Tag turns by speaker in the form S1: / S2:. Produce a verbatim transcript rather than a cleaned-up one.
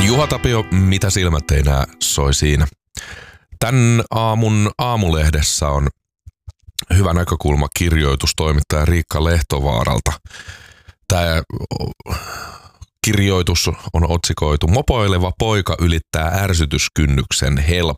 S1: Juha Tapio, mitä silmät ei näe, soi siinä. Tän aamun aamulehdessä on hyvä näkökulma kirjoitus toimittaja Riikka Lehtovaaralta. Tämä kirjoitus on otsikoitu: Mopoileva poika ylittää ärsytyskynnyksen helposti.